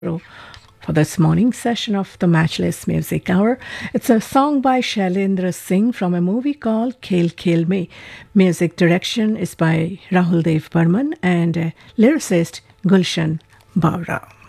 for this morning session of the Matchless Music Hour. It's a song by Shailendra Singh from a movie called Khel Khel Mein. Music direction is by Rahul Dev Burman and lyricist Gulshan Bawra.